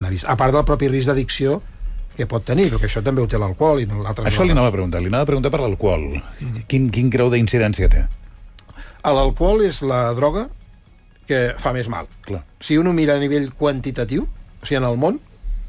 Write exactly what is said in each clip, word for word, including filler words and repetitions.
cànnabis, a part del propi risc d'addicció que pot tenir, perquè això també ho té l'alcohol i l'altre. Això li anava a preguntar, li anava a preguntar per l'alcohol. Quin, quin grau d'incidència té? L'alcohol és la droga que fa més mal. Clar. Si un ho mira a nivell quantitatiu, o sigui, en el món,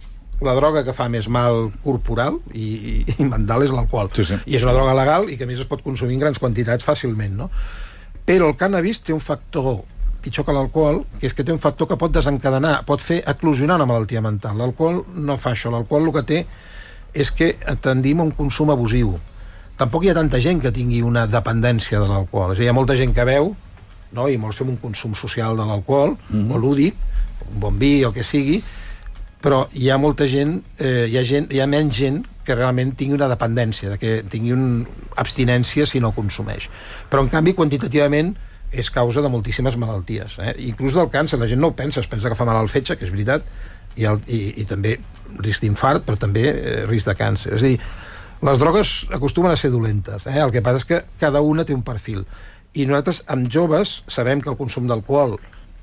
la droga que fa més mal corporal i, i, i mental és l'alcohol. Sí, sí. I és una droga legal i que a més es pot consumir en grans quantitats fàcilment, no? Però el cànnabis té un factor pitjor que l'alcohol, que és que té un factor que pot desencadenar, pot fer eclosionar una malaltia mental. L'alcohol no fa això. L'alcohol el que té és que tendim a un consum abusiu. Tampoc hi ha tanta gent que tingui una dependència de l'alcohol. És a dir, hi ha molta gent que beu, no? I molts fem un consum social de l'alcohol, mm-hmm. o lúdic, un bon vi, el que sigui, però hi ha molta gent, eh, hi ha gent, hi ha menys gent que realment tingui una dependència, de que tingui una abstinència si no consumeix. Però, en canvi, quantitativament, és causa de moltíssimes malalties, eh? Inclús del càncer, la gent no ho pensa, es pensa que fa mal al fetge, que és veritat, i, el, i, i també risc d'infart, però també eh, risc de càncer. És a dir, les drogues acostumen a ser dolentes, eh? El que passa és que cada una té un perfil, i nosaltres, amb joves, sabem que el consum d'alcohol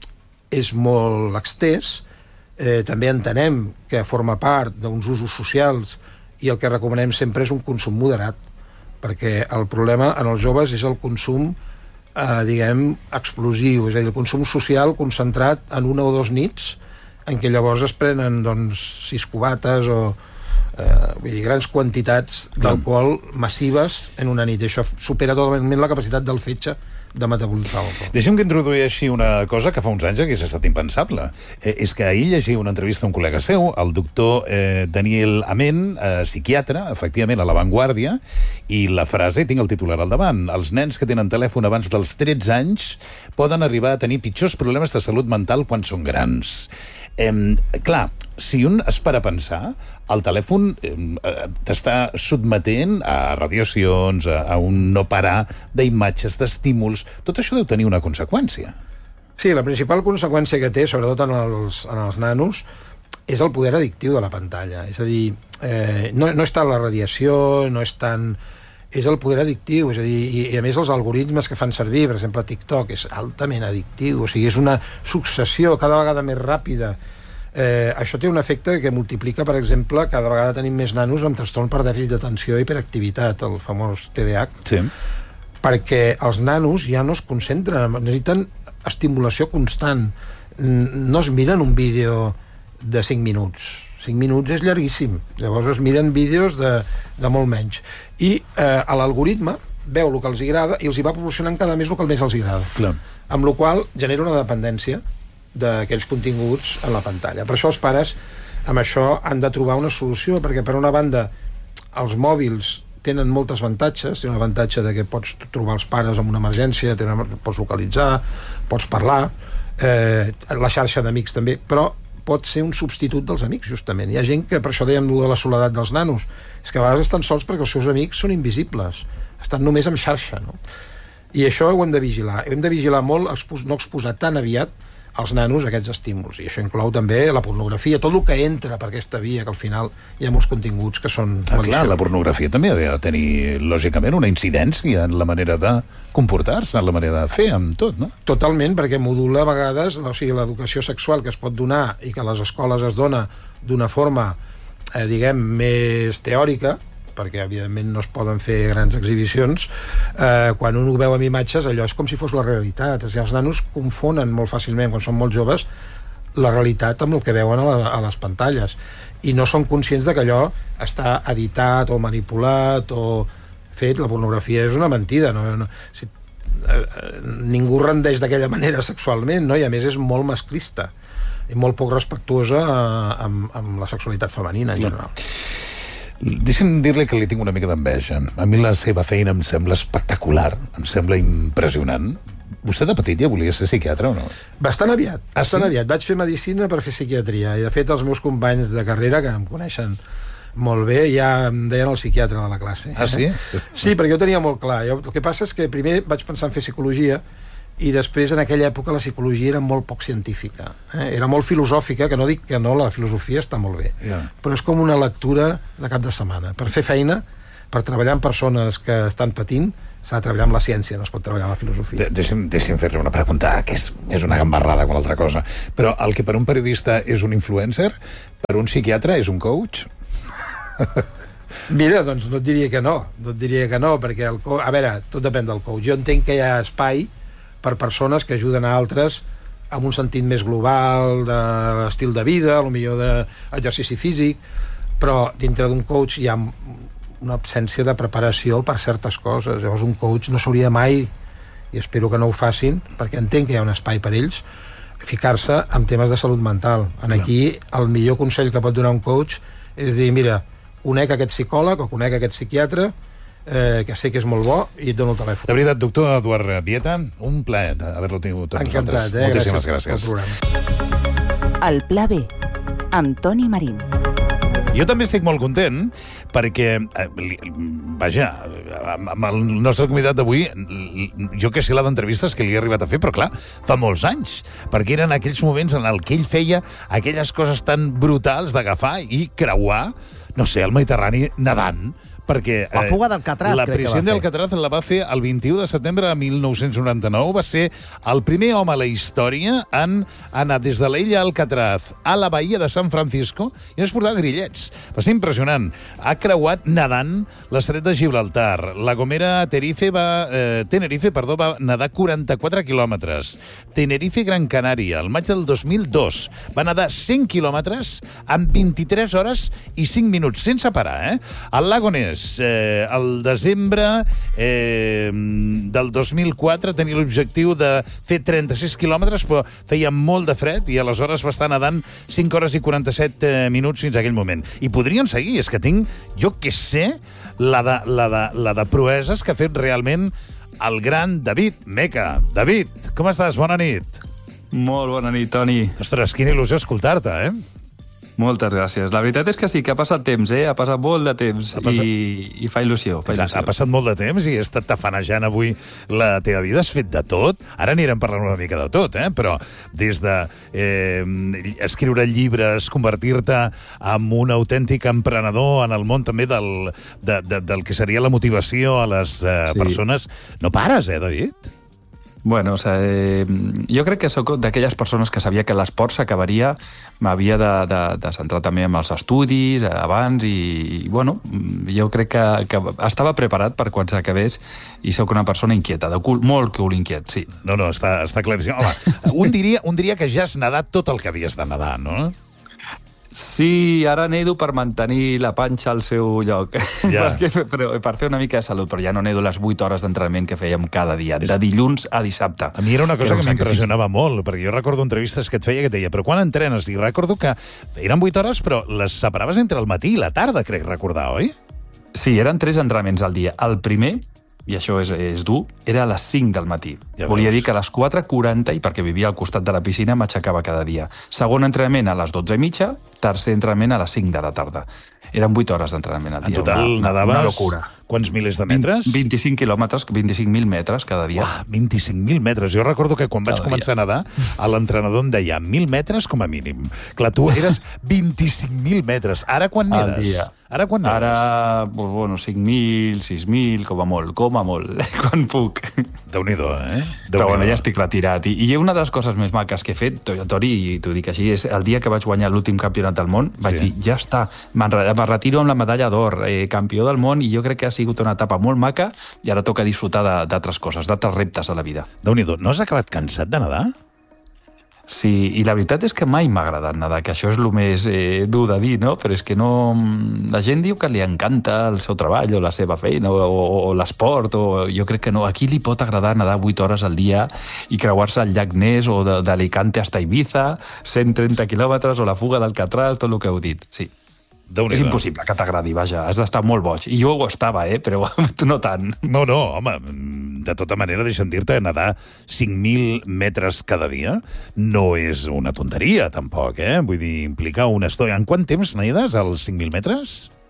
és molt extès, eh, també entenem que forma part d'uns usos socials, i el que recomanem sempre és un consum moderat, perquè el problema en els joves és el consum eh, diguem, explosiu, és a dir, el consum social concentrat en una o dos nits, en què llavors es prenen, doncs, sis cubates o eh, vull dir, grans quantitats d'alcohol massives en una nit. I això supera totalment la capacitat del fetge de metabolitzar l'alcohol. Deixem que introdueixi una cosa que fa uns anys hagués estat impensable. Eh, és que ahir llegia una entrevista a un col·lega seu, el doctor eh, Daniel Amen, eh, psiquiatre, efectivament, a La Vanguardia, i la frase, tinc el titular al davant, els nens que tenen telèfon abans dels tretze anys poden arribar a tenir pitjors problemes de salut mental quan són grans. Eh, clar, si un es para a pensar, el telèfon eh, t'està sotmetent a radiacions, a, a un no parar d'imatges, d'estímuls. Tot això deu tenir una conseqüència. Sí, la principal conseqüència que té, sobretot en els, en els nanos, és el poder addictiu de la pantalla. És a dir, eh, no, no és tant la radiació, no és tant... és el poder addictiu, és a dir, i, i a més els algoritmes que fan servir, per exemple TikTok, és altament addictiu, o sigui, és una successió cada vegada més ràpida. Eh, això té un efecte que multiplica, per exemple, cada vegada tenim més nanos amb trastorn per dèficit d'atenció i hiperactivitat, el famós T D A H, sí. Perquè els nanos ja no es concentren, necessiten estimulació constant, no es miren un vídeo de cinc minuts, cinc minuts és llarguíssim, llavors es miren vídeos de, de molt menys, i eh, l'algoritme veu el que els agrada i els hi va proporcionant cada mes el que més els agrada. Clar. Amb la qual cosa genera una dependència d'aquells continguts en la pantalla. Per això els pares amb això han de trobar una solució, perquè per una banda els mòbils tenen moltes avantatges, tenen l'avantatge de que pots trobar els pares en una emergència, tenen, pots localitzar, pots parlar, eh, la xarxa d'amics també, però pot ser un substitut dels amics, justament. Hi ha gent que, per això dèiem de la soledat dels nanos, és que a vegades estan sols perquè els seus amics són invisibles, estan només en xarxa, no? I això ho hem de vigilar. Hem de vigilar molt, no exposar tan aviat als nanos aquests estímuls, i això inclou també la pornografia, tot el que entra per aquesta via, que al final hi ha molts continguts que són... Ah, clar, la pornografia també ha de tenir, lògicament, una incidència en la manera de comportar-se, en la manera de fer, amb tot, no? Totalment, perquè modula a vegades, o sigui, l'educació sexual que es pot donar i que a les escoles es dona d'una forma, eh, diguem, més teòrica, perquè evidentment no es poden fer grans exhibicions, eh, quan un ho veu amb imatges, allò és com si fos la realitat. O sigui, els nanos confonen molt fàcilment, quan són molt joves, la realitat amb el que veuen a, la, a les pantalles, i no són conscients de que allò està editat o manipulat o fet. La pornografia és una mentida, no? no si, eh, ningú rendeix d'aquella manera sexualment, no? I a més és molt masclista i molt poc respectuosa eh, amb, amb la sexualitat femenina en general. Deixa'm dir-li que li tinc una mica d'enveja. A mi la seva feina em sembla espectacular, em sembla impressionant. Vostè de petit ja volia ser psiquiatre o no? Bastant aviat, ah, bastant sí? aviat. Vaig fer medicina per fer psiquiatria, i de fet els meus companys de carrera, que em coneixen molt bé, ja em deien el psiquiatre de la classe. Ah, sí? Sí, perquè jo tenia molt clar. Jo, el que passa és que primer vaig pensar en fer psicologia, i després en aquella època la psicologia era molt poc científica, eh? Era molt filosòfica, que no dic que no, la filosofia està molt bé, yeah. Però és com una lectura de cap de setmana. Per fer feina, per treballar amb persones que estan patint, s'ha de treballar amb la ciència, no es pot treballar amb la filosofia. De deixi'm, deixi'm fer-li una pregunta, que és, és una gambarrada com l'altra cosa. Però el que per un periodista és un influencer, per un psiquiatre és un coach? Mira, doncs no et diria que no, no et diria que no, perquè el coach, a veure, tot depèn del coach. Jo entenc que hi ha espai per persones que ajuden a altres amb un sentit més global de l'estil de vida, potser d'exercici físic, però dintre d'un coach hi ha una absència de preparació per certes coses. Llavors un coach no s'hauria mai, i espero que no ho facin, perquè entenc que hi ha un espai per ells, ficar-se en temes de salut mental. En aquí el millor consell que pot donar un coach és dir, mira, conec aquest psicòleg o conec aquest psiquiatre, eh, que sé que és molt bo, i et dono el telèfon. De veritat, doctor Eduard Vieta, un plaer haver-lo tingut amb nosaltres. Eh? Moltíssimes gràcies. gràcies. El Pla B, amb Toni Marín. Jo també estic molt content perquè, eh, li, vaja, amb el nostre convidat d'avui, jo que sé la d'entrevistes que li he arribat a fer, però clar, fa molts anys, perquè eren aquells moments en el que ell feia aquelles coses tan brutals d'agafar i creuar, no sé, el Mediterrani nedant, perquè la fuga d'Alcatraz, la prisió d'Alcatraz la va fer el vint-i-u de setembre de mil nou-cents noranta-nou. Va ser el primer home a la història en anar des de l'illa Alcatraz a la bahia de San Francisco i ens portava grillets. Va ser impressionant. Ha creuat nedant l'estret de Gibraltar. La Gomera Tenerife va, eh, Tenerife perdó, va nedar quaranta-quatre quilòmetres. Tenerife Gran Canària, el maig del dos mil dos, va nedar cent quilòmetres en vint-i-tres hores i cinc minuts, sense parar, eh? El Lago Ness, Eh, el desembre eh, del dos mil quatre tenia l'objectiu de fer trenta-sis quilòmetres, però feia molt de fred i aleshores va estar nedant cinc hores i quaranta-set eh, minuts fins a aquell moment. I podrien seguir, és que tinc, jo que sé, la de, la de, la de proeses que ha fet realment el gran David Meca. David, com estàs? Bona nit. Molt bona nit, Toni. Ostres, quina il·lusió escoltar-te, eh? Moltes gràcies. La veritat és que sí, que ha passat temps, eh? Ha passat molt de temps passat... i, i fa il·lusió, fa il·lusió. Ha passat molt de temps i he estat tafanejant avui la teva vida, has fet de tot. Ara anirem parlant una mica de tot, eh? Però des de eh, escriure llibres, convertir-te en un autèntic emprenedor en el món també del, de, de, del que seria la motivació a les eh, sí. persones, no pares, eh, David? Bueno, o sea, eh, jo crec que sóc d'aquelles persones que sabia que l'esport s'acabaria, m'havia de, de, de centrar també en els estudis abans i, i bueno, jo crec que, que estava preparat per quan s'acabés i sóc una persona inquieta, de cul, molt cul inquiet, sí. No, no, està, està claríssim. Home, un diria, un diria que ja has nedat tot el que havies de nedar, no? Sí, ara nedo per mantenir la panxa al seu lloc, ja. Perquè, però, per fer una mica de salut, però ja no nedo les vuit hores d'entrenament que fèiem cada dia, de dilluns a dissabte. A mi era una cosa que, que m'impressionava molt, perquè jo recordo entrevistes que et feia que et deia, però quan entrenes? I recordo que eren vuit hores, però les separaves entre el matí i la tarda, crec recordar, oi? Sí, eren tres entrenaments al dia. El primer, i això és, és dur, era a les cinc del matí. Ja Volia dir que a les quatre quaranta, i perquè vivia al costat de la piscina, m'aixecava cada dia. Segon entrenament a les dotze i mitja, tercer entrenament a les cinc de la tarda. Eren vuit hores d'entrenament al dia. En total una, nadaves una locura. Quants milers de metres? vint, vint-i-cinc quilòmetres, vint-i-cinc mil metres cada dia. Uah, vint-i-cinc mil metres. Jo recordo que quan vaig cada començar dia. a nedar, a l'entrenador em deia mil metres com a mínim. Clar, tu eres vint-i-cinc mil metres. Ara quan nedes? Al dia. Ara quan nedes? Ara, bueno, cinc mil, sis mil, com a molt, com a molt, quan puc. Déu-n'hi-do, eh? Déu Però bueno, ja estic retirat. I, I una de les coses més maques que he fet, Tori, i t'ho dic així, és el dia que vaig guanyar l'últim campionat del món, vaig sí. dir, ja està, me'n me retiro amb la medalla d'or, eh, campió del món, i jo crec que ha sigut una etapa molt maca, i ara toca disfrutar d'altres coses, d'altres reptes a la vida. Déu-n'hi-do, no has acabat cansat de nedar? Sí, i la veritat és que mai m'ha agradat nedar, que això és el més eh, dur de dir, no? Però és que no... La gent diu que li encanta el seu treball o la seva feina o, o, o l'esport, o jo crec que no. A qui li pot agradar nedar vuit hores al dia i creuar-se al llac Ness o d'Alicante hasta Ibiza, cent trenta quilòmetres, o la fuga d'Alcatraz, tot el que heu dit, sí. És impossible que t'agradi, vaja, has d'estar molt boig. I jo ho estava, eh, però no tant. No, no, home, de tota manera, deixa'm dir-te, nedar cinc mil metres cada dia no és una tonteria, tampoc, eh? Vull dir, implica una estona. En quant temps nedes, als cinc mil metres?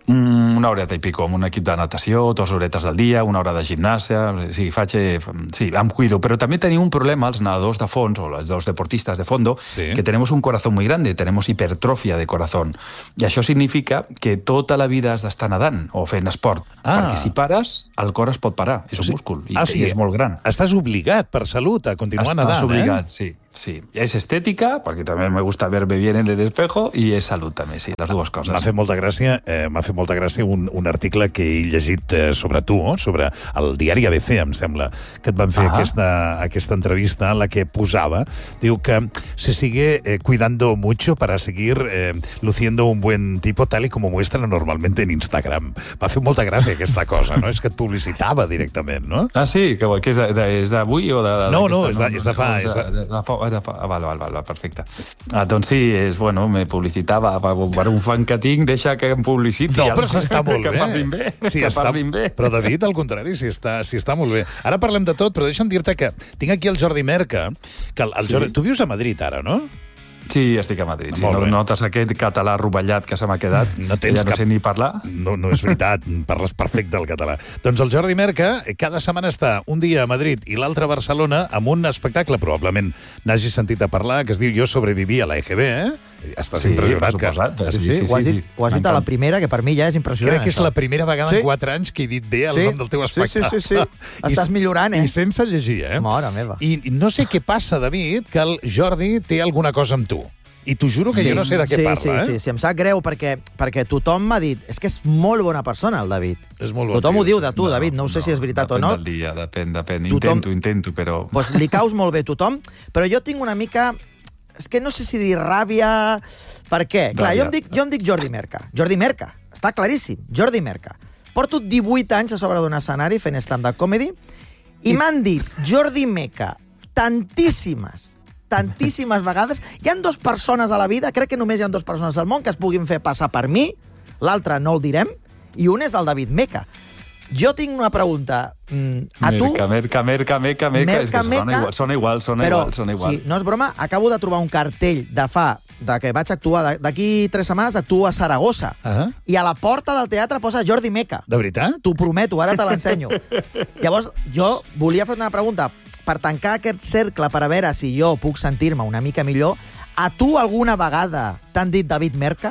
Una horeta i pico, amb un equip de natació, dues horetes al dia, una hora de gimnàsia... Sí, faig... Sí, em cuido. Però també tenim un problema, els nadadors de fons, o els deportistas de fondo, sí. que tenemos un corazón muy grande, tenemos hipertrofia de corazón. I això significa que tota la vida has d'estar nedant o fent esport. Ah. Perquè si pares, el cor es pot parar. És un sí. múscul i, ah, sí. i és molt gran. Estàs obligat, per salut, a continuar Estàs nedant, Estàs obligat, eh? sí. Sí, es estética, perquè també me gusta verme bien en el espejo, i és salut també, sí, les dues coses. M'ha fet molta gràcia, eh, m'ha fet molta gràcia un, un article que he llegit eh, sobre tu, oh, sobre el diari A B C, em sembla, que et van fer ah. aquesta, aquesta entrevista en la que posava, diu que se sigue eh, cuidando mucho para seguir eh, luciendo un buen tipo tal y como muestra normalmente en Instagram. M'ha fet molta gràcia aquesta cosa, no? És que et publicitava directament, no? Ah, sí? Que, que és d'avui o de... No, no, és de, és de fa... És de, de, de fa Ah, val, val, val, perfecte. Ah, doncs sí, és, bueno, me publicitava per un fan que tinc, deixa que em publiciti. No, però s'està molt que bé. Parlin bé. Sí, que està, parlin bé. Però David, al contrari, sí està, sí està molt bé. Ara parlem de tot, però deixa'm dir-te que tinc aquí el Jordi Merca, que el, el sí. Jordi, tu vius a Madrid ara, no? Sí, estic a Madrid. Sí, no notes aquest català rovellat que se m'ha quedat? No tens ja no cap... sé ni parlar. No, no és veritat, parles perfecte el català. Doncs el Jordi Merca cada setmana està un dia a Madrid i l'altre a Barcelona amb un espectacle, probablement n'hagis sentit a parlar, que es diu Jo sobreviví a la E G B, eh? Estàs sí, impressionat. Que... Sí, sí, sí, sí, ho has dit, ho has dit a la primera, que per mi ja és impressionant. Crec que és això. la primera vegada sí? en quatre anys que he dit bé el sí? nom del teu espectacle. Sí, sí, sí, sí. Estàs millorant, eh? I sense llegir, eh? Mare meva. I no sé què passa, David, que el Jordi té alguna cosa amb tu. I t'ho juro que sí, jo no sé de què sí, parla, sí, eh? Sí, sí, em sap greu perquè, perquè tothom m'ha dit és que és molt bona persona, el David. És molt bon tothom tio, ho diu de tu, no, David, no, no sé no, si és veritat o no. Depèn del dia, depèn, depèn. Tothom... Intento, intento, però... Pues li caus molt bé a tothom, però jo tinc una mica... És que no sé si dir ràbia... Per què? Clar, jo em, dic, jo em dic Jordi Merca. Jordi Merca, està claríssim, Jordi Merca. Porto divuit anys a sobre d'un escenari fent stand-up comedy i, I... m'han dit Jordi Merca tantíssimes tantíssimes vegades. Hi ha dues persones a la vida, crec que només hi ha dues persones al món que es puguin fer passar per mi, l'altre no el direm, i un és el David Meca. Jo tinc una pregunta. A tu... Merca, merca, merca, merca, merca. És que meca, sona igual, sona però, igual, sona igual. Sí, no és broma, acabo de trobar un cartell de fa, de que vaig actuar, d'aquí tres setmanes actuo a Saragossa, uh-huh. i a la porta del teatre posa Jordi Meca. De veritat? T'ho prometo, ara te l'ensenyo. Llavors, jo volia fer una pregunta per tancar aquest cercle, per a veure si jo puc sentir-me una mica millor. A tu alguna vegada t'han dit David Merca?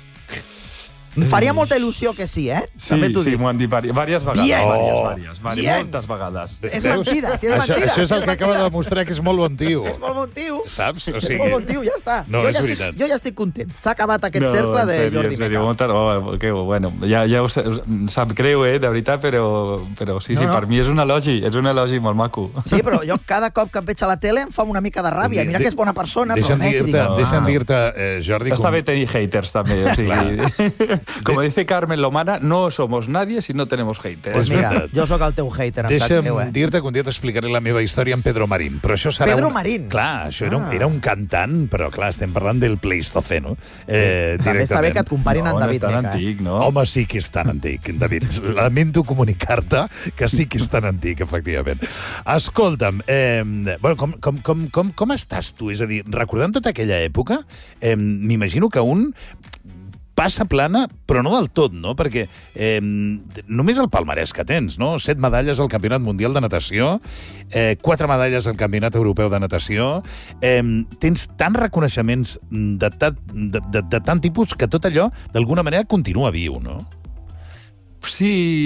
Em faria molta il·lusió que sí, eh? Sí, sí, m'ho han dit diverses vegades. Bien. Vàries, vàries, vàries, moltes vegades. És mentida, si és això, mentida. Això és el si que acaba de demostrar que és molt bon tio. És molt bon tio. Saps? O sigui... És molt bon tio, ja està. No, jo, és ja veritat. estic, jo ja estic content. S'ha acabat aquest no, cercle de sèrio, Jordi Meca. Molta, oh, que, bueno, ja, ja us, sap greu, eh, de veritat, però, però sí, sí, no, no. Per mi és un elogi, és un elogi molt maco. Sí, però jo cada cop que em veig a la tele em fa una mica de ràbia. Mira que és bona persona, però deixa'm veig, dir-te, dic, deixa'm dir-te, eh, Jordi... Està bé tenir haters, també. O sigui, com dice Carmen Lomana, no somos nadie si no tenemos haters. Pues mira, jo sóc el teu hater. Deixa'm meu, eh? dir-te que un dia t'explicaré la meva història amb Pedro Marín. Però això serà Pedro un... Marín? Clar, això era, un, Ah. era un cantant, però clar, estem parlant del Pleistoceno. Eh, També està bé que et comparin no, amb David no és tan Meca. antic, no? Home, sí que és tan antic, David. Lamento comunicar-te que sí que és tan antic, efectivament. Escolta'm, eh, bueno, com, com, com, com, com estàs tu? És a dir, recordant tota aquella època, eh, m'imagino que un passa plana, però no del tot, no? Perquè eh, només el palmarès que tens, no? Set medalles al Campionat Mundial de Natació, eh, quatre medalles al Campionat Europeu de Natació, eh, tens tants reconeixements de, de, de, de, de tant tipus que tot allò, d'alguna manera, continua viu, no? Sí,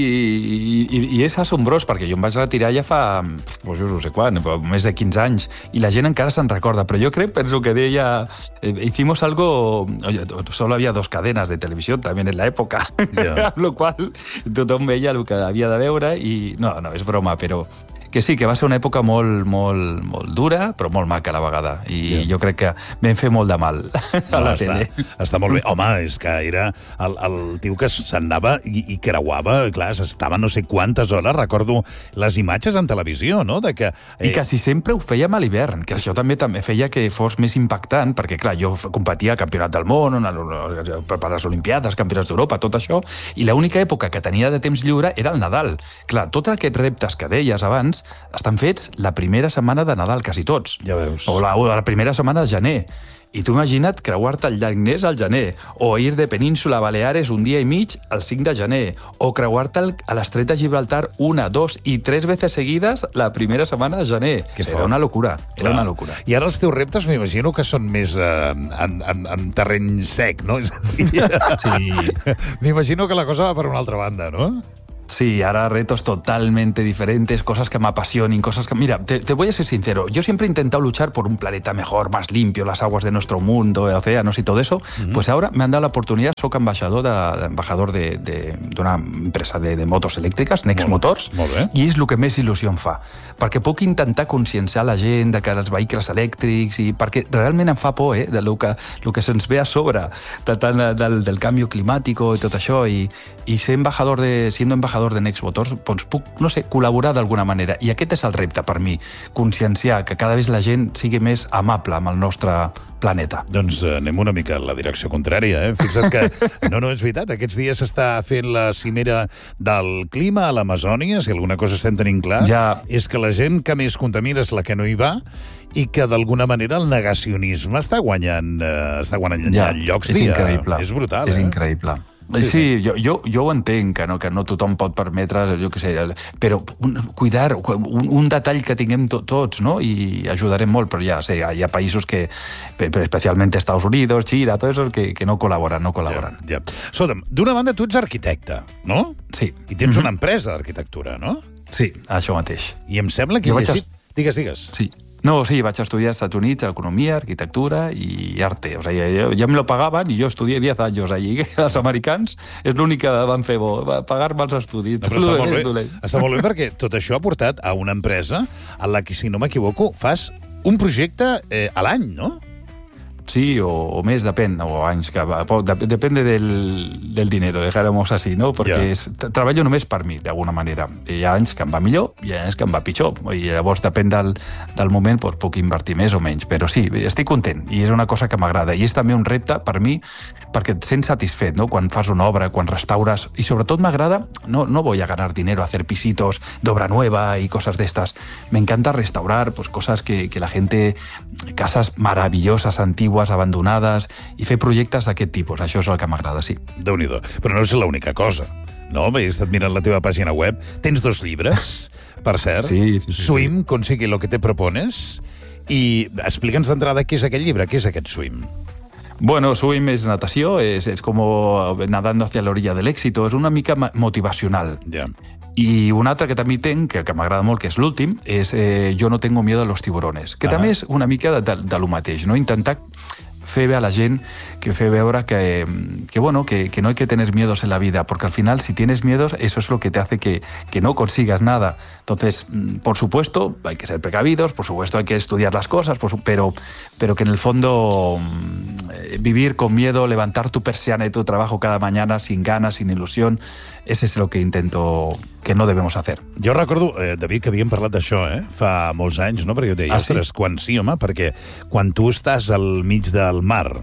i, i és assombrós, perquè jo em vaig retirar ja fa, pues jo no sé quan, més de quinze anys, i la gent encara se'n recorda, però jo crec, penso que deia, eh, hicimos algo, solo había dos cadenas de televisión también en la época, yeah. Amb lo qual tothom veia el que havia de veure, i no, no, és broma, però que sí, que va ser una època molt, molt, molt dura, però molt maca a la vegada. I yeah. jo crec que vam fer molt de mal a la no, tele. Està, està molt bé. Home, és que era el, el tio que s'anava i, i creuava, clar, s'estava no sé quantes hores, recordo les imatges en televisió, no? De que, eh... I quasi sempre ho fèiem a l'hivern, que això també també feia que fos més impactant, perquè, clar, jo competia a Campionat del Món, per les Olimpiades, Campionats d'Europa, tot això, i l'única època que tenia de temps lliure era el Nadal. Clar, tots aquests reptes que deies abans estan fets la primera setmana de Nadal, quasi tots. Ja veus. O la, o la primera setmana de gener. I tu imagina't creuar-te el llac Ness al gener, o ir de Península a Baleares un dia i mig al cinc de gener, o creuar-te a l'estret de Gibraltar una, dos i tres veces seguides la primera setmana de gener. Era una locura, era una locura. I ara els teus reptes m'imagino que són més eh, en, en, en terreny sec, no? Sí. M'imagino que la cosa va per una altra banda, no? Sí, ahora retos totalmente diferentes, cosas que me apasionen, cosas que... Mira, te, te voy a ser sincero, yo siempre he intentado luchar por un planeta mejor, más limpio, las aguas de nuestro mundo, océanos y todo eso, uh-huh. Pues ahora me han dado la oportunidad, soy embajador de, embajador de, de, d'una empresa de, de motos elèctriques, Next molt Motors, molt bé. I és el que més il·lusió em fa, perquè puc intentar conscienciar la gent de que els vehicles elèctrics, i perquè realment em fa por, eh, de lo que, lo que se'ns ve a sobre, de tant del, del canvi climàtic i tot això, i, i ser embajador de, siendo embajador de Next Motors, doncs puc, no sé, col·laborar d'alguna manera. I aquest és el repte per mi, conscienciar que cada vegada la gent sigui més amable amb el nostre planeta. Doncs eh, anem una mica en la direcció contrària, eh? Fixa't que... No, no, és veritat, aquests dies s'està fent la cimera del clima a l'Amazònia, si alguna cosa estem tenint clar, ja... és que la gent que més contamina és la que no hi va, i que d'alguna manera el negacionisme està guanyant, eh, està guanyant ja, llocs és dia. Increïble. És brutal, és eh? És increïble. Sí, sí, sí, jo, jo, jo ho entenc, que no, que no tothom pot permetre, jo què sé, però un, cuidar, un, un detall que tinguem to, tots, no? I ajudarem molt, però ja sé, hi ha països que, especialment Estats Units, Xina, tot això, que, que no col·laboren, no col·laboren. Ja, ja. Escolta'm, d'una banda tu ets arquitecte, no? Sí. I tens Mm-hmm. una empresa d'arquitectura, no? Sí, això mateix. I em sembla que Jo he vaig llegit... Digues, digues. Sí. No, sí, vaig estudiar als Estats Units economia, arquitectura i arte. O sea, ja, ja me lo pagaven i jo estudié diez anys allí. Els americans és l'únic que van fer bo, pagar-me els estudis. No, està, molt bé, està molt bé perquè tot això ha portat a una empresa en la que, si no m'equivoco, fas un projecte eh, a l'any, no? Sí, o, o més, depèn, o anys, que va, dep depende del, del dinero, dejáramos así, no? Perquè yeah. és, treballo només per mi, d'alguna manera. Hi ha anys que em va millor, hi ha anys que em va pitjor, i llavors depèn del, del moment, doncs, puc invertir més o menys, però sí, estic content, i és una cosa que m'agrada, i és també un repte per mi, perquè et sents satisfet, no? Quan fas una obra, quan restaures, i sobretot m'agrada, no, no voy a ganar dinero a hacer pisitos d'obra nueva y cosas de estas, me encanta restaurar pues, cosas que, que la gente, casas maravillosas, antiguas, abandonades, i fer projectes d'aquest tipus. Això és el que m'agrada, sí. Déu-n'hi-do. Però no és l'única cosa. No? He estat mirant la teva pàgina web. Tens dos llibres, per cert. Sí, sí, sí. Swim, consigue lo que te propones. I explica'ns d'entrada què és aquest llibre, què és aquest Swim. Bueno, Swim és natació, és, és com nadando hacia la orilla del éxito, és una mica motivacional. Ja. I un altre que també tenc, que, que m'agrada molt, que és l'últim, és eh, Yo no tengo miedo a los tiburones, que ah. també és una mica de, de, de lo mateix, no? Intentar fer bé a la gent, que fer veure que, que, bueno, que, que no hay que tener miedos en la vida, porque al final, si tienes miedos, eso es lo que te hace que, que no consigas nada. Entonces, por supuesto, hay que ser precavidos, por supuesto hay que estudiar las cosas, por su, pero, pero que en el fondo eh, vivir con miedo, levantar tu persiana de tu trabajo cada mañana sin ganas, sin ilusión, ese es lo que intento que no debemos hacer. Jo recordo, eh, David, que havíem parlat d'això, eh? Fa molts anys, no? Perquè jo deia, ah, sí? ostres, quan sí, home, perquè quan tu estàs al mig del mar,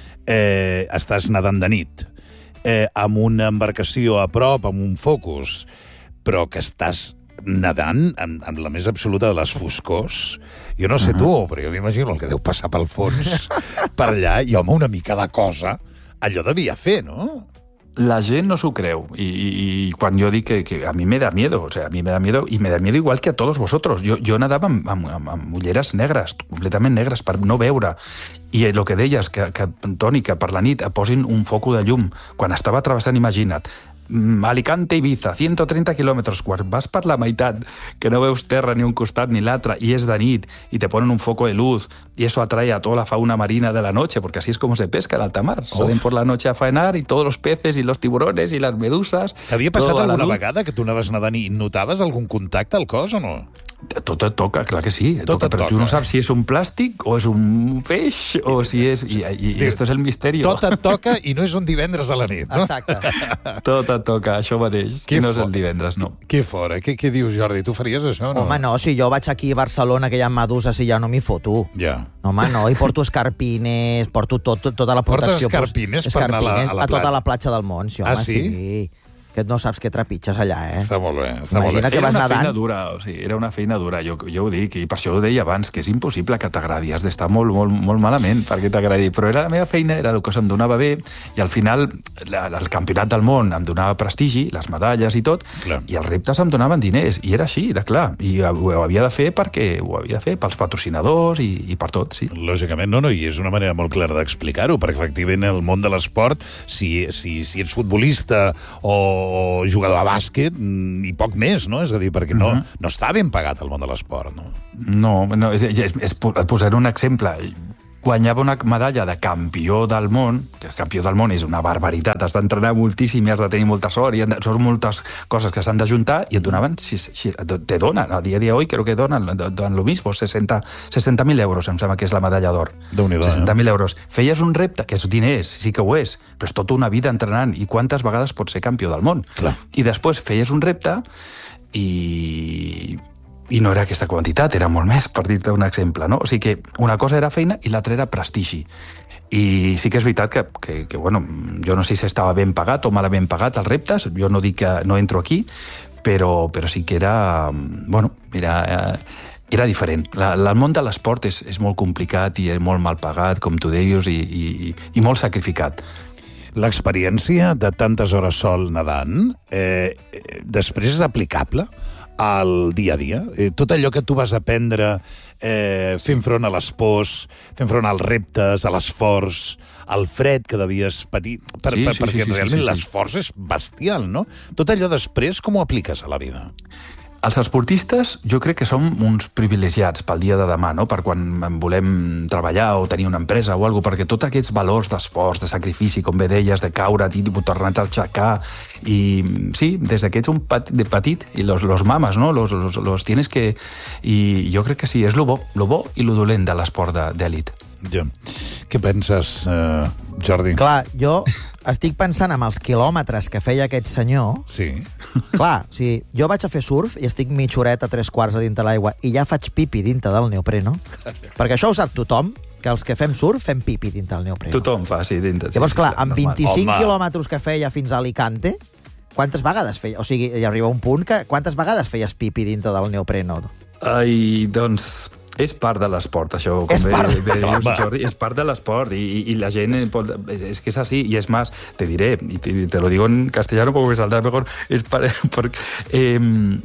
eh, estàs nedant de nit, eh, amb una embarcació a prop, amb un focus, però que estàs nedant en, en la més absoluta de les foscors. Jo no sé uh -huh. tu, però jo m'imagino el que deu passar pel fons per allà, i home, una mica de cosa, allò devia fer, no? La gent no s'ho creu, y, y, y cuando yo digo que, que a mí me da miedo, o sea, a mí me da miedo, y me da miedo igual que a todos vosotros. Yo, yo nadava amb, amb, amb ulleres negres, completament negres, per no veure. I el que deies, que, que Toni, que per la nit et posin un foco de llum, quan estava travessant, imagina't, Alicante, Ibiza, ciento treinta kilómetros, quan vas per la meitat, que no veus terra ni un costat ni l'altre, i és de nit, i te ponen un foco de luz, y eso atrae a toda la fauna marina de la noche, porque así es como se pesca en alta mar. Uf. Salen por la noche a faenar, y todos los peces, y los tiburones, y las medusas... T'havia passat alguna vegada que tu anaves nedant i notaves algun contacte al cos o no? Tot et toca, clar que sí. Tot toca, et però toca. tu no saps si és un plàstic o és un peix o si és... I, i, i esto és el misteri. Tot et toca i no és un divendres a la nit, no? Exacte. Tot et toca, això mateix. Que no és fora. el divendres, no. Què fora? Què, què dius, Jordi? Tu faries això o no? Home, no, si jo vaig aquí a Barcelona, que hi ha meduses, i ja no m'hi foto. Ja. No, home, no, i porto escarpines, porto tot, tot, tota la protecció. Portes escarpines per anar a la, a la a tota platja? la platja del Mons, sí, home, Ah, sí? sí. que no saps què trepitges allà, eh? Està molt bé, està Imagina molt bé. que Era vas una nedant. feina dura, o sigui, era una feina dura, jo, jo ho dic, i per això ho deia abans, que és impossible que t'agradi, has d'estar molt, molt, molt malament perquè t'agradi, però era la meva feina, era el que se'm donava bé, i al final la, el campionat del món em donava prestigi, les medalles i tot, Clar. i els reptes em donaven diners, i era així, de clar, i ho, ho havia de fer perquè ho havia de fer pels patrocinadors i, i per tot, sí. Lògicament, no, no, i és una manera molt clara d'explicar-ho, perquè efectivament el món de l'esport, si, si, si ets futbolista o jugador de bàsquet, i poc més, no? És a dir, perquè no, uh-huh. no està ben pagat el món de l'esport, no? No, no és, és, és, et posaré un exemple. Guanyava una medalla de campió del món, que el campió del món és una barbaritat, has d'entrenar moltíssim i has de tenir molta sort, i de, són moltes coses que s'han d'ajuntar, i et donaven, si, si, te donen, a dia de hoy creo que donen, donen lo mismo, sesenta mil euros, em sembla que és la medalla d'or. Déu-n'hi-do, seixanta mil euros. Feies un repte, que és diners, sí que ho és, però és tota una vida entrenant, i quantes vegades pots ser campió del món? Clar. I després feies un repte, i... i no era aquesta quantitat, era molt més, per dir-te un exemple, no? O sigui que una cosa era feina i l'altra era prestigi. I sí que és veritat que, que, que bueno, jo no sé si estava ben pagat o malament pagat els reptes, jo no dic que no entro aquí, però, però sí que era, bueno, era, era diferent. La, el món de l'esport és, és molt complicat i és molt mal pagat, com tu deies, i, i, i molt sacrificat. L'experiència de tantes hores sol nedant, eh, després és aplicable al dia a dia? Eh, tot allò que tu vas aprendre eh, fent front a les pors, fent front als reptes, a l'esforç, al fred que devies patir, per, Sí, per, sí, perquè sí, sí, realment sí, sí. l'esforç és bestial, no? Tot allò després, com ho apliques a la vida? Els esportistes jo crec que som uns privilegiats pel dia de demà, no? Per quan volem treballar o tenir una empresa o alguna cosa, perquè tots aquests valors d'esforç, de sacrifici, com bé deies, de caure, de tornar-te a aixecar, i sí, des que ets un petit, de petit, i los, los mames, no? Los, los, los tienes que... I jo crec que sí, és lo bo, lo bo i lo dolent de l'esport d'elit. Ja. Què penses, eh, Jordi? Clar, jo estic pensant en els quilòmetres que feia aquest senyor. Sí. Clar, o sigui, jo vaig a fer surf i estic mitja horeta, tres quarts a dintre l'aigua, i ja faig pipi dintre del neopreno. Perquè això ho sap tothom, que els que fem surf fem pipi dintre del neopreno. Tothom fa, sí. Dintre, Llavors, sí, clar, sí, amb normal. vint-i-cinc Home. quilòmetres que feia fins a Alicante, quantes vegades feia? O sigui, hi arriba un punt que quantes vegades feies pipi dintre del neopreno? Ai, doncs... És part de l'esport, això, com És bé, part. bé dius, Home. Jordi, és part de l'esport, i, i, i la gent pot, és que és així, i és més, te diré, i te, te lo digo en castellano porque me saldrá mejor, és, per, perquè, eh,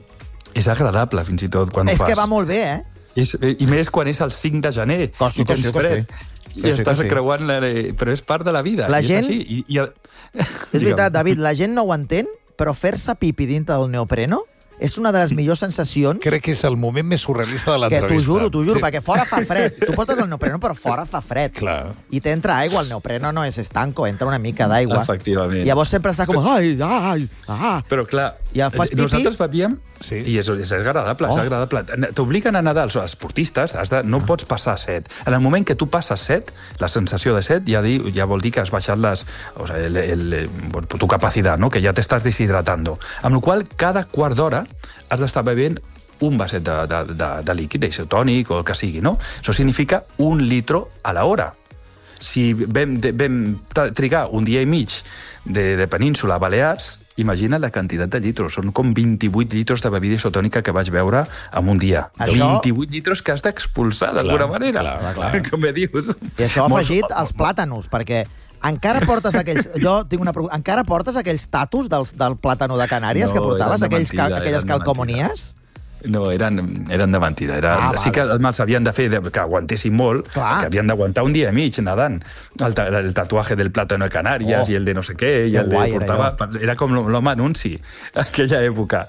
és agradable, fins i tot, quan És ho fas. que va molt bé, eh? És, I més quan és el cinc de gener, Que sí, i que tens sí, que fred, sí. i Que sí, estàs que sí. creuant, la, però és part de la vida, La i gent- és així. I, i, És veritat, David, la gent no ho entén, però fer-se pipi dintre del neopreno és una de les millors sensacions Crec que és el moment més surrealista de que l'entrevista. t'ho juro, t'ho juro, Sí. perquè fora fa fred. Tu portes el neopreno, però fora fa fred. Clar. I t'entra aigua, el neopreno no és estanco, entra una mica d'aigua. Efectivament. Llavors sempre està com, ai, ai, ah. Però clar, Ja fas pipi? nosaltres bevíem Sí. i és, és agradable, Oh. és agradable. T'obliguen a nedar els esportistes, has de, no pots passar set. En el moment que tu passes set, la sensació de set ja, di, ja vol dir que has baixat les, o sea, el, el, el, tu capacitat, ¿no? Que ja t'estàs deshidratando. Amb la qual cada quart d'hora has d'estar bevent un vaset de, de, de, de líquid, isotònic o el que sigui, no? Això significa un litro a l'hora. Si vam, de, vam trigar un dia i mig de, de península a Balears, imagina la quantitat de litros. Són com vint-i-vuit litros de bebida isotònica que vaig beure en un dia. Això- vint-i-vuit litros que has d'expulsar d'alguna Clar, manera. clar, clar. Com bé dius. I això ha Molt- afegit als plàtanos, perquè encara portes aquells... Jo tinc una pregunta. Encara portes aquells tatus del, del plàtano de Canàries No, que portaves? eren de Aquells, mentida, cal, aquelles eren de calcomonies? No, eren, eren de mentida. Era, Ah, sí que vale. me'ls havien de fer de, que aguantessin molt, Clar. que havien d'aguantar un dia i mig nedant. El, ta- el tatuaje del plàtano de Canàries Oh. i el de no sé què, i Que el de guai era portava... Era com l'home anunci, aquella època.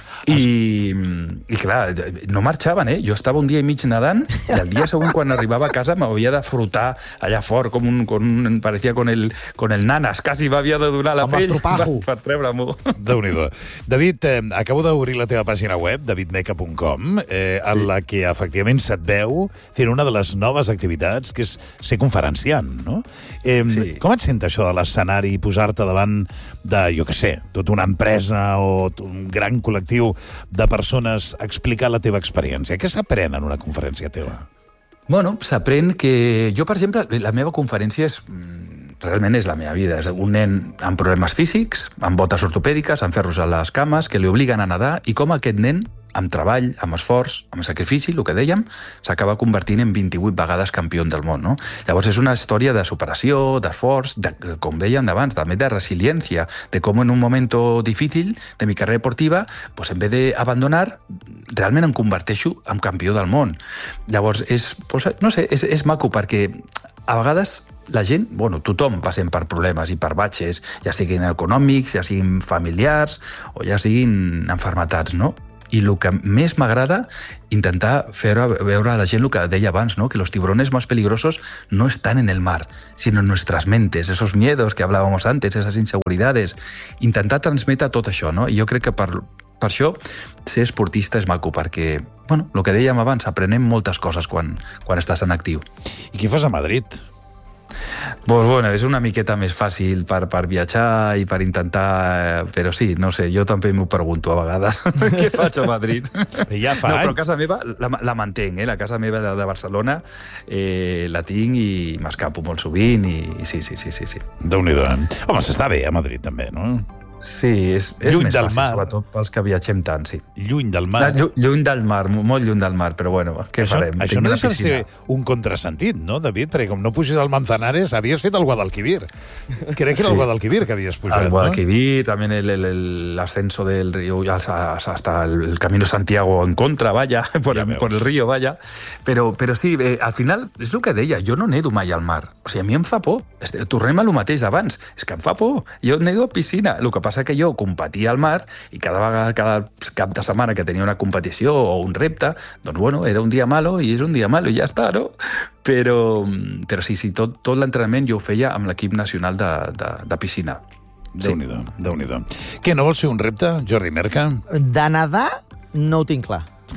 I, i clar, no marxaven, eh? Jo estava un dia i mig nedant i el dia següent, quan arribava a casa, m'havia de frotar allà fort, com un, com un parecia con el, con el nanas, quasi m'havia de donar la Com pell per, l'estropajo. per treure-m'ho. Déu-n'hi-do. David, eh, acabo d'obrir la teva pàgina web, david meca punt com, eh, en Sí. la que efectivament se't veu fent una de les noves activitats, que és ser conferenciant, no? Eh, Sí. Com et sent això de l'escenari i posar-te davant de, jo què sé, tota una empresa o un gran col·lectiu de persones a explicar la teva experiència? Què s'aprèn en una conferència teva? Bueno, s'aprèn que... Jo, per exemple, la meva conferència és... mm, realment és la meva vida. És un nen amb problemes físics, amb botes ortopèdiques, amb ferros a les cames, que li obliguen a nedar, i com aquest nen, amb treball, amb esforç, amb sacrifici, el que dèiem, s'acaba convertint en vint-i-vuit vegades campió del món, no? Llavors és una història de superació, d'esforç, de, com dèiem abans, també de resiliència, de com en un moment difícil de mi carrera deportiva, pues en vez d'abandonar, realment em converteixo en campió del món. Llavors, és, pues, no sé, és, és maco perquè a vegades la gent, bueno, tothom passem per problemes i per batxes, ja siguin econòmics, ja siguin familiars o ja siguin enfermetats, no? I el que més m'agrada, intentar fer veure a la gent el que deia abans, ¿no? Que los tiburones más peligrosos no están en el mar, sino en nuestras mentes, esos miedos que hablábamos antes, esas inseguridades. Intentar transmetre tot això, no? I jo crec que per, per això ser esportista és maco, perquè, bueno, el que dèiem abans, aprenem moltes coses quan, quan estàs en actiu. I què fas a Madrid? Pues bueno, és una miqueta més fàcil per, per viatjar i per intentar... Però sí, no sé, jo també m'ho pregunto a vegades. Què faig a Madrid? Ja fa no, però anys. casa meva la, la mantenc, eh? La casa meva de, de Barcelona eh, la tinc i m'escapo molt sovint i, i sí, sí, sí, sí, sí. Déu-n'hi-do. Home, s'està bé a Madrid també, no? Sí, és, és Lluny més del fàcil, mar. sobretot pels que viatgem tant, sí. Lluny del mar. Lluny, lluny del mar, molt lluny del mar, però bueno, què Això, farem? això Tinc no una deixa de piscina. ser un contrasentit, no, David? Perquè com no puges al Manzanares, havies fet el Guadalquivir. Crec que era Sí. el Guadalquivir que havies pujat, Al no? Guadalquivir, también el, el, el ascenso del río hasta, hasta el, el Camino de Santiago en contra, vaya, por, Ja el, veus. por el río, vaya. Però, però sí, eh, al final, és el que deia, jo no nedo mai al mar. O sigui, a mi em fa por. Este, tornem a lo mateix d'abans. És que em fa por. Jo nedo a piscina. El que passa que jo competia al mar i cada vegada, cada cap de setmana que tenia una competició o un repte, doncs bueno, era un dia malo i és un dia malo i ja està, no? Però, però sí, sí, tot, tot l'entrenament jo ho feia amb l'equip nacional de, de, de piscina. Déu-n'hi-do, Déu-n'hi-do. Què, no vols fer un repte, Jordi Merca? De nedar no ho tinc clar.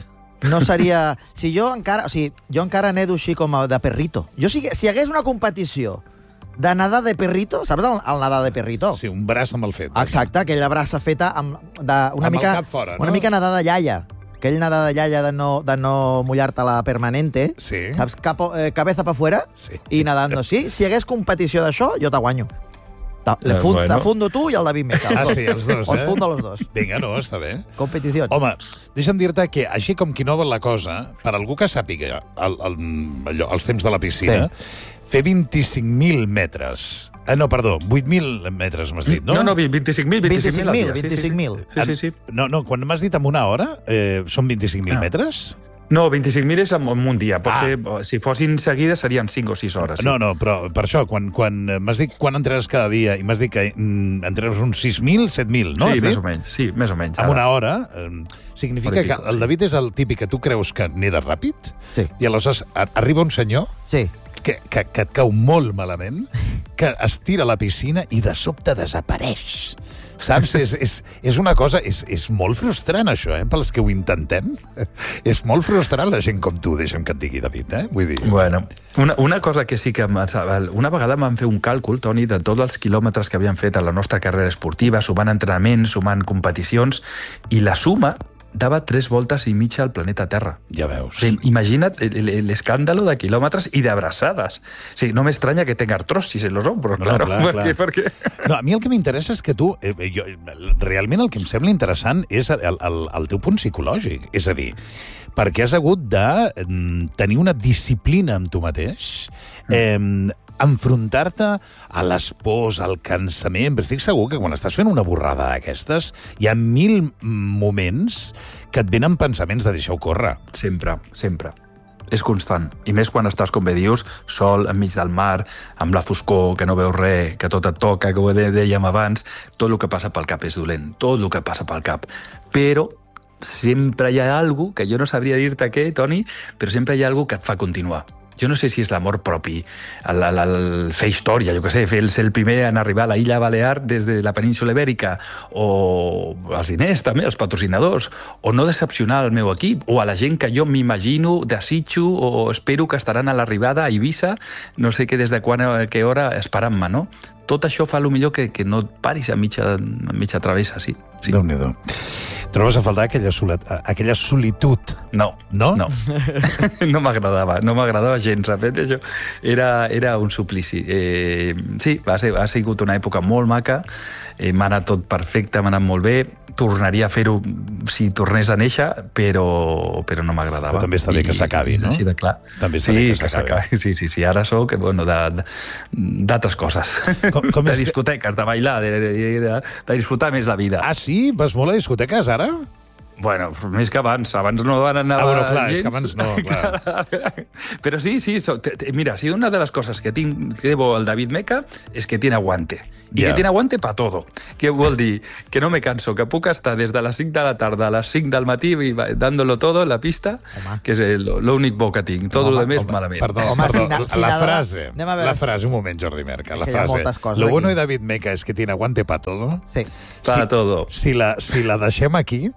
No seria... Si jo encara... O sigui, jo encara nedo així com a de perrito. Jo, si, si hi hagués una competició de nedar de perrito, saps el, el nedar de perrito? Sí, un braç amb el fet. Exacte, aquella braça feta amb, de, una Amb el mica, cap fora, no? una mica nedar de iaia. Aquell nedar de iaia de no, de no mullar-te la permanente. Sí. Saps? Capo, eh, cabeza pa fuera Sí. i nedando. Sí, si hi hagués competició d'això, jo te guanyo. Te, le Eh, fund, bueno. te fundo tu i el David Meca. Ah, sí, els dos, Os eh? fundo los dos. Vinga, no, està bé. Competició. Home, deixa'm dir-te que, així com qui no vol la cosa, per algú que sàpiga el, el, allò, els temps de la piscina, sí. fer vint-i-cinc mil metres... Eh, no, perdó, vuit mil metres m'has dit, no? No, no, vint-i-cinc mil, vint-i-cinc mil. vint-i-cinc mil. Sí, sí, sí. No, no, quan m'has dit en una hora, eh, són vint-i-cinc mil Ah. metres? No, vint-i-cinc mil és en un dia. Potser, Ah. si fossin seguides, serien cinc o sis hores. Sí. No, no, però per això, quan, quan m'has dit quan entrenes cada dia i m'has dit que mm, entrenes uns sis mil, set mil, no? Sí, has més dit? o menys. Sí, més o menys. En una hora, eh, significa Hora i que pico, el sí. David és el típic que tu creus que neda ràpid, Sí. i aleshores a- arriba un senyor Sí. que, que, que et cau molt malament, que es tira a la piscina i de sobte desapareix. Saps? és, és, és una cosa... És, és molt frustrant, això, eh? Pels que ho intentem. És molt frustrant la gent com tu, deixa'm que et digui, David, eh? Vull dir... Bueno, una, una cosa que sí que... em- Una vegada vam fer un càlcul, Toni, de tots els quilòmetres que havíem fet a la nostra carrera esportiva, sumant entrenaments, sumant competicions, i la suma dava tres voltes i mitja al planeta Terra. Ja veus. O sigui, imagina't l'escàndalo de quilòmetres i d'abraçades. O sigui, no m'estranya que tenga artrosis en los hombros, No, claro. clar, perquè, clar. perquè... No, a mi el que m'interessa és que tu... Eh, jo, realment el que em sembla interessant és el, el, el teu punt psicològic. És a dir, perquè has hagut de mm, tenir una disciplina amb tu mateix, eh, enfrontar-te a les pors, al cansament. Però estic segur que quan estàs fent una borrada d'aquestes, hi ha mil moments que et venen pensaments de deixar-ho córrer. Sempre, sempre. És constant. I més quan estàs, com bé dius, sol, enmig del mar, amb la foscor, que no veus res, que tot et toca, com dèiem abans, tot el que passa pel cap és dolent, tot el que passa pel cap. Però sempre hi ha alguna cosa, que jo no sabria dir-te què, Toni, però sempre hi ha alguna cosa que et fa continuar. Jo no sé si és l'amor propi, el, el, el fer història, jo què sé, fer el ser el primer en arribar a la illa Balear des de la península Ibèrica, o els diners també, els patrocinadors, o no decepcionar el meu equip, o a la gent que jo m'imagino, desitjo, o espero que estaran a l'arribada a Eivissa, no sé què des de quan, a què hora, esperant-me, no? Tot això fa el millor que, que no et paris a mitja, a mitja travessa, sí. sí. Déu-n'hi-do. Trobes a faltar aquella, solet, aquella solitud? No. No? No. No m'agradava, no m'agradava gens. De fet, això era, era un suplici. Eh, sí, va ser, ha sigut una època molt maca, eh, m'ha anat tot perfecte, m'ha anat molt bé, tornaria a fer-ho si tornés a néixer, però, però no m'agradava. Però també està bé que s'acabi, no? Així de clar. També està sí, bé que que s'acabi. Sí, sí, sí, ara sóc bueno, d'altres coses. Com, com de és discoteques, que... de bailar, de, de, de, de disfrutar més la vida. Ah, sí? Vas molt a discoteques, ara? Bueno, més que abans. Abans no van anar ah, bueno, clar, gens. És que abans no, clar. Però sí, sí. So, te, te, mira, si una de les coses que, tinc, que debo al David Meca és que tiene aguante. I yeah. que tiene aguante pa todo. Què vol dir? Que no me canso, que puc estar des de les cinc de la tarda a les cinc del matí i dándolo todo en la pista, home. Que és l'únic bo que tinc. Tot el més malament. Perdó, home, perdó. Si na, si la nada, frase, la frase, un moment, Jordi Merca, la frase. Lo bueno de David Meca és que tiene aguante pa todo. Sí. Pa si, todo. Si la, si la deixem aquí,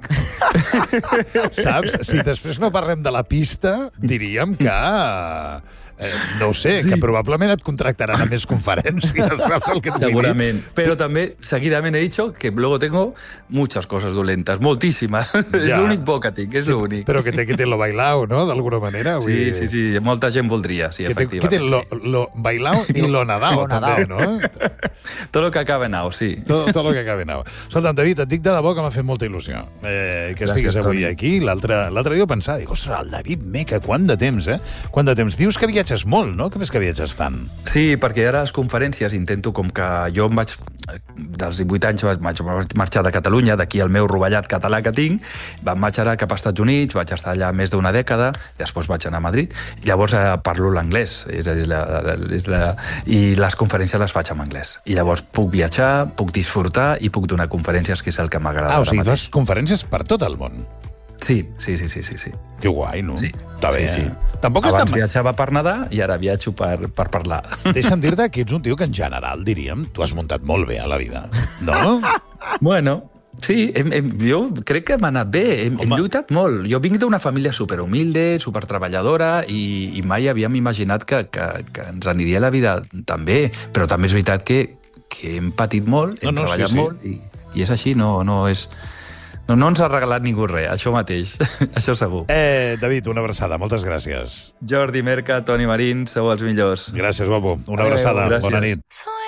saps? Si després no parlem de la pista, diríem que... Eh, no ho sé, sí. Que probablement et contractaran a més conferències, saps el que et vull dir? Segurament, però també seguidament he dit que luego tengo muchas cosas dolentes, moltíssimes. Ja. És l'únic bo que tinc, és sí, l'únic. Però que té que té lo bailao, no?, d'alguna manera. Vull sí, dir... sí, sí, molta gent voldria, sí, que efectivament. Que té lo, lo bailao i lo nadao, també, no? Tot el que acaba en au, sí. Tot, tot el que acaba en au. Escolta'm, David, et dic de debò que m'ha fet molta il·lusió eh, que estiguis avui aquí. L'altre dia ho pensava, dic, ostres, el David Meca, quant de temps, eh? Quant de temps. Dius que viatges molt, no? Que més que viatges tant. Sí, perquè ara les conferències intento, com que jo em vaig, dels divuit anys vaig marxar de Catalunya, d'aquí el meu rovellat català que tinc, vam marxar cap als Estats Units, vaig estar allà més d'una dècada, després vaig anar a Madrid, llavors eh, parlo l'anglès, és, és la, és la, i les conferències les faig en anglès. I llavors puc viatjar, puc disfrutar i puc donar conferències, que és el que m'agrada. Ah, o sigui, fas conferències per tot el món. Sí, sí, sí, sí, sí, sí. Que guai, no? Sí. Està bé, sí, sí. Eh? Tampoc Abans està... viatjava per nedar i ara viatjo per, per parlar. Deixa'm dir-te que ets un tio que en general, diríem, tu has muntat molt bé a la vida, no? Bueno, sí, hem, hem, jo crec que m'ha anat bé, hem, hem lluitat molt. Jo vinc d'una família superhumilde, supertreballadora i, i mai havíem imaginat que, que, que ens aniria la vida tan bé, però també és veritat que, que hem patit molt, hem no, no, treballat sí, sí. molt i, i és així, no, no és... No, no ens ha regalat ningú res, això mateix, això segur. Eh, David, una abraçada, moltes gràcies. Jordi Merca, Toni Marín, sou els millors. Gràcies, guapo. Una abraçada, bona nit.